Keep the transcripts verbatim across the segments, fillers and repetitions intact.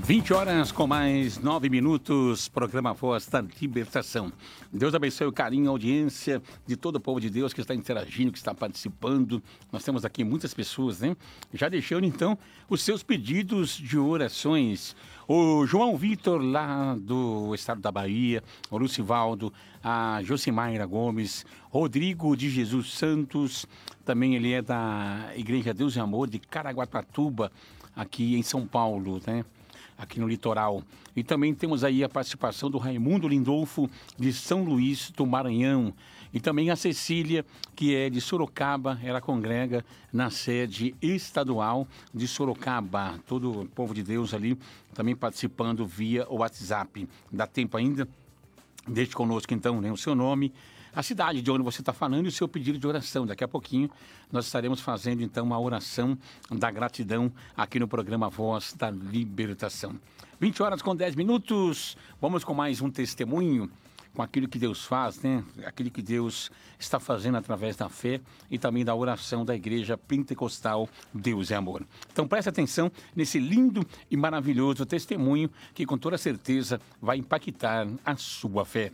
vinte horas com mais nove minutos, programa Voz da Libertação. Deus abençoe o carinho e a audiência de todo o povo de Deus que está interagindo, que está participando. Nós temos aqui muitas pessoas, né? Já deixando, então, os seus pedidos de orações. O João Vitor, lá do estado da Bahia, o Lucivaldo, a Josimaira Gomes, Rodrigo de Jesus Santos, também ele é da Igreja Deus e Amor de Caraguatatuba, aqui em São Paulo, né? Aqui no litoral. E também temos aí a participação do Raimundo Lindolfo, de São Luís do Maranhão. E também a Cecília, que é de Sorocaba, ela congrega na sede estadual de Sorocaba. Todo o povo de Deus ali também participando via o WhatsApp. Dá tempo ainda? Deixe conosco então, né, o seu nome, a cidade de onde você está falando e o seu pedido de oração. Daqui a pouquinho nós estaremos fazendo então uma oração da gratidão aqui no programa Voz da Libertação. vinte horas com dez minutos, vamos com mais um testemunho com aquilo que Deus faz, né? Aquilo que Deus está fazendo através da fé e também da oração da Igreja Pentecostal Deus é Amor. Então preste atenção nesse lindo e maravilhoso testemunho que com toda certeza vai impactar a sua fé.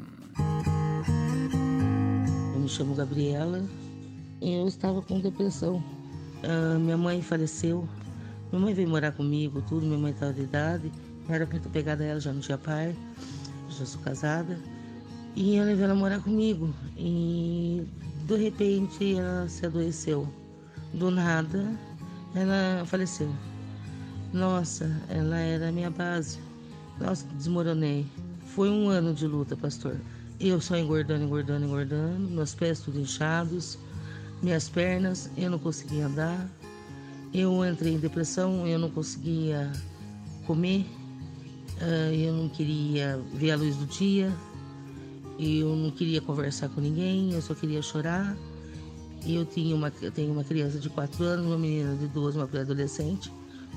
Eu me chamo Gabriela e eu estava com depressão. Uh, minha mãe faleceu, minha mãe veio morar comigo, tudo, minha mãe estava de idade, eu era muito apegada a ela, já não tinha pai, já sou casada. E eu levei ela a morar comigo e de repente ela se adoeceu. Do nada ela faleceu. Nossa, ela era a minha base. Nossa, desmoronei. Foi um ano de luta, pastor. Eu só engordando, engordando, engordando, meus pés tudo inchados, minhas pernas, eu não conseguia andar. Eu entrei em depressão, eu não conseguia comer, eu não queria ver a luz do dia. Eu não queria conversar com ninguém, eu só queria chorar. Eu tinha uma, eu tenho uma criança de quatro anos, uma menina de doze, uma pré-adolescente.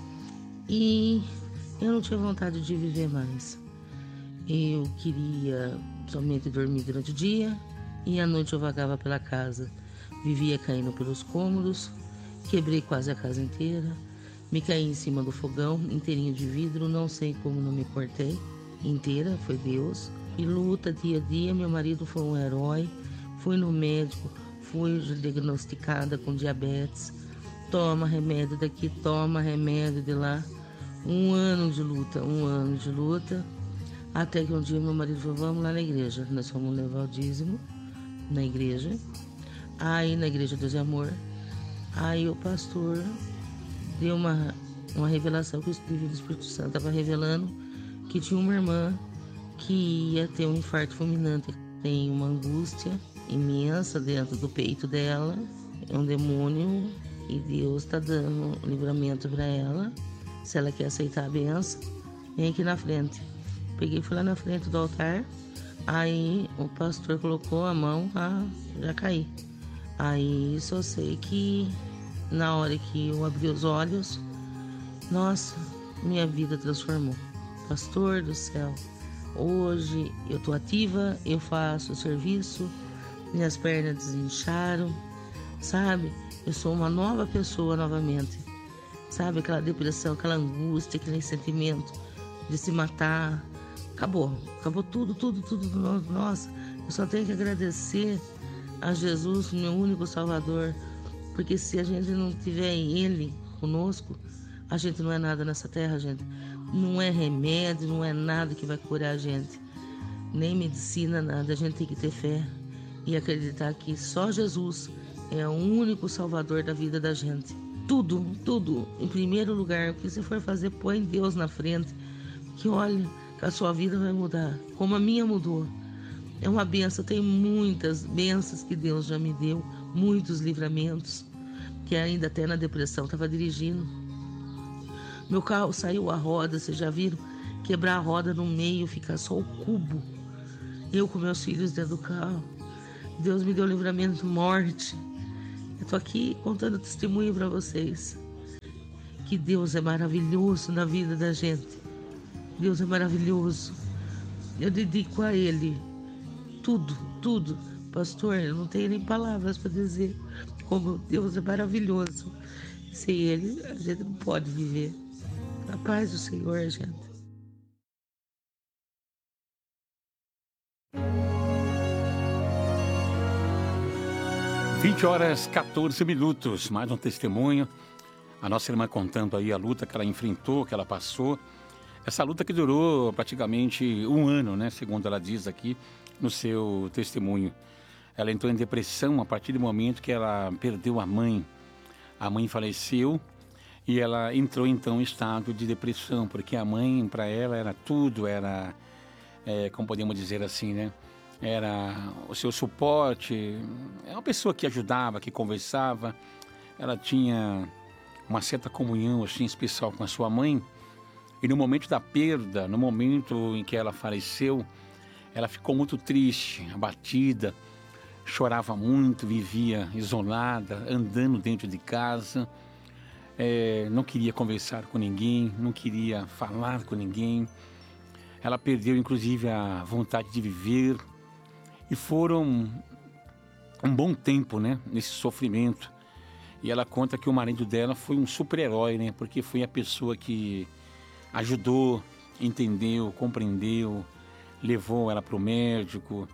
E eu não tinha vontade de viver mais. Eu queria somente dormir durante o dia e à noite eu vagava pela casa. Vivia caindo pelos cômodos, quebrei quase a casa inteira. Me caí em cima do fogão, inteirinho de vidro, não sei como não me cortei inteira, foi Deus. E luta dia a dia, meu marido foi um herói, fui no médico, fui diagnosticada com diabetes, toma remédio daqui, toma remédio de lá, um ano de luta, um ano de luta, até que um dia meu marido falou, vamos lá na igreja, nós fomos levar o dízimo na igreja, aí na igreja Deus e Amor, aí o pastor deu uma, uma revelação que o Espírito Santo estava revelando, que tinha uma irmã que ia ter um infarto fulminante. Tem uma angústia imensa dentro do peito dela, é um demônio e Deus está dando um livramento para ela. Se ela quer aceitar a benção, vem aqui na frente. Peguei e fui lá na frente do altar, aí o pastor colocou a mão, ah, já caí. Aí só sei que na hora que eu abri os olhos, nossa, minha vida transformou. Pastor do céu, hoje eu estou ativa, eu faço o serviço, minhas pernas desincharam, sabe? Eu sou uma nova pessoa novamente, sabe? Aquela depressão, aquela angústia, aquele sentimento de se matar, acabou, acabou tudo, tudo, tudo. Nossa, eu só tenho que agradecer a Jesus, meu único Salvador, porque se a gente não tiver Ele conosco, a gente não é nada nessa terra, gente. Não é remédio, não é nada que vai curar a gente. Nem medicina, nada. A gente tem que ter fé e acreditar que só Jesus é o único salvador da vida da gente. Tudo, tudo. Em primeiro lugar, o que você for fazer, põe Deus na frente. Que olha, que a sua vida vai mudar. Como a minha mudou. É uma benção. Tem muitas bênçãos que Deus já me deu. Muitos livramentos. Que ainda até na depressão estava dirigindo. Meu carro saiu a roda, vocês já viram? Quebrar a roda no meio, ficar só o cubo. Eu com meus filhos dentro do carro. Deus me deu livramento de morte. Eu tô aqui contando testemunho para vocês. Que Deus é maravilhoso na vida da gente. Deus é maravilhoso. Eu dedico a Ele tudo, tudo. Pastor, eu não tenho nem palavras para dizer como Deus é maravilhoso. Sem Ele, a gente não pode viver. A paz do Senhor, gente. vinte horas, quatorze minutos, mais um testemunho. A nossa irmã contando aí a luta que ela enfrentou, que ela passou. Essa luta que durou praticamente um ano, né? Segundo ela diz aqui no seu testemunho. Ela entrou em depressão a partir do momento que ela perdeu a mãe. A mãe faleceu e ela entrou então em estado de depressão, porque a mãe para ela era tudo, era, é, como podemos dizer assim, né? Era o seu suporte, é uma pessoa que ajudava, que conversava. Ela tinha uma certa comunhão assim, especial com a sua mãe. E no momento da perda, no momento em que ela faleceu, ela ficou muito triste, abatida, chorava muito, vivia isolada, andando dentro de casa, é, não queria conversar com ninguém, não queria falar com ninguém. Ela perdeu inclusive a vontade de viver. E foram um bom tempo, né, nesse sofrimento. E ela conta que o marido dela foi um super-herói, né, porque foi a pessoa que ajudou, entendeu, compreendeu, levou ela para o médico,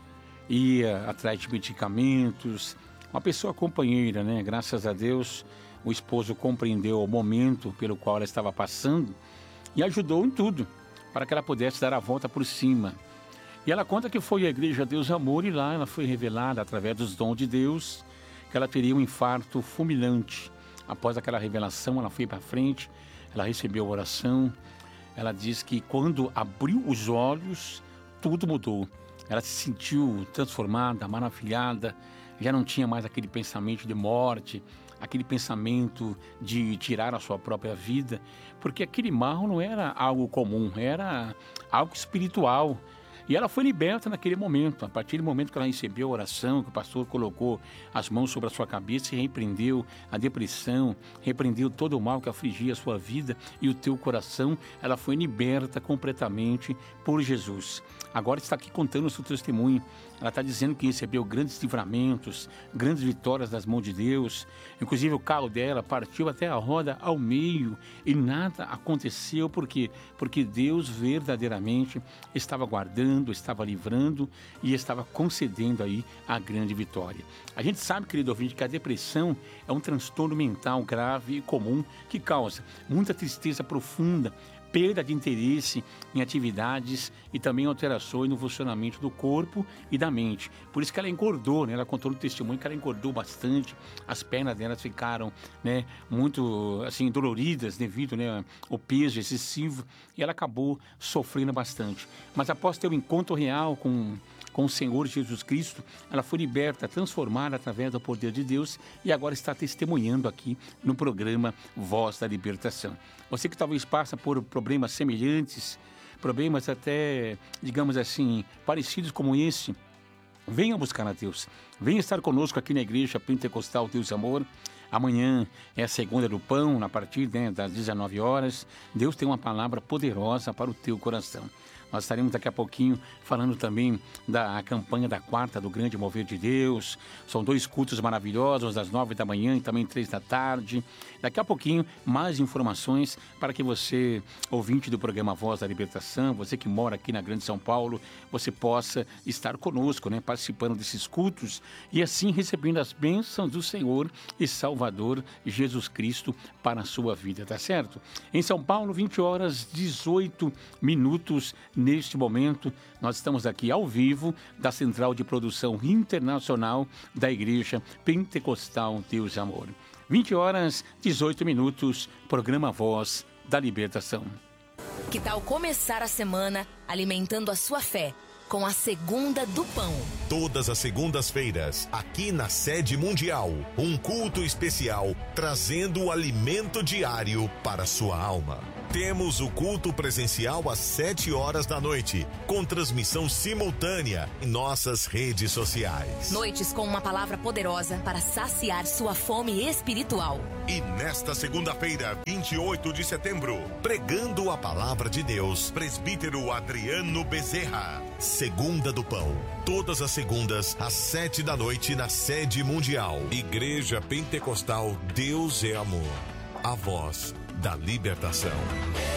ia atrás de medicamentos. Uma pessoa companheira, né, graças a Deus, o esposo compreendeu o momento pelo qual ela estava passando e ajudou em tudo, para que ela pudesse dar a volta por cima. E ela conta que foi à Igreja Deus Amor e lá ela foi revelada, através dos dons de Deus, que ela teria um infarto fulminante. Após aquela revelação, ela foi para frente, ela recebeu a oração. Ela diz que quando abriu os olhos, tudo mudou. Ela se sentiu transformada, maravilhada, já não tinha mais aquele pensamento de morte, aquele pensamento de tirar a sua própria vida, porque aquele mal não era algo comum, era algo espiritual. E ela foi liberta naquele momento, a partir do momento que ela recebeu a oração, que o pastor colocou as mãos sobre a sua cabeça e repreendeu a depressão, repreendeu todo o mal que afligia a sua vida e o teu coração, ela foi liberta completamente por Jesus. Agora está aqui contando o seu testemunho. Ela está dizendo que recebeu grandes livramentos, grandes vitórias das mãos de Deus. Inclusive o carro dela partiu até a roda ao meio e nada aconteceu. Por quê? Porque Deus verdadeiramente estava guardando, estava livrando e estava concedendo aí a grande vitória. A gente sabe, querido ouvinte, que a depressão é um transtorno mental grave e comum que causa muita tristeza profunda, perda de interesse em atividades e também alterações no funcionamento do corpo e da mente. Por isso que ela engordou, né? Ela contou no testemunho que ela engordou bastante, as pernas dela ficaram, né, muito assim, doloridas devido, né, ao peso excessivo e ela acabou sofrendo bastante. Mas após ter um encontro real com com o Senhor Jesus Cristo, ela foi liberta, transformada através do poder de Deus e agora está testemunhando aqui no programa Voz da Libertação. Você que talvez passa por problemas semelhantes, problemas até, digamos assim, parecidos como esse, venha buscar a Deus. Venha estar conosco aqui na Igreja Pentecostal Deus Amor. Amanhã é a segunda do pão, a partir, né, das dezenove horas. Deus tem uma palavra poderosa para o teu coração. Nós estaremos daqui a pouquinho falando também da campanha da quarta do Grande Mover de Deus. São dois cultos maravilhosos, às nove da manhã e também três da tarde. Daqui a pouquinho, mais informações para que você, ouvinte do programa Voz da Libertação, você que mora aqui na Grande São Paulo, você possa estar conosco, né, participando desses cultos e assim recebendo as bênçãos do Senhor e Salvador Jesus Cristo para a sua vida, tá certo? Em São Paulo, vinte horas, dezoito minutos. Neste momento, nós estamos aqui ao vivo da Central de Produção Internacional da Igreja Pentecostal Deus Amor. vinte horas, dezoito minutos, programa Voz da Libertação. Que tal começar a semana alimentando a sua fé com a Segunda do Pão? Todas as segundas-feiras, aqui na Sede Mundial, um culto especial trazendo o alimento diário para a sua alma. Temos o culto presencial às sete horas da noite, com transmissão simultânea em nossas redes sociais. Noites com uma palavra poderosa para saciar sua fome espiritual. E nesta segunda-feira, vinte e oito de setembro, pregando a palavra de Deus, presbítero Adriano Bezerra. Segunda do Pão, todas as segundas, às sete da noite, na Sede Mundial. Igreja Pentecostal Deus é Amor. A voz da libertação.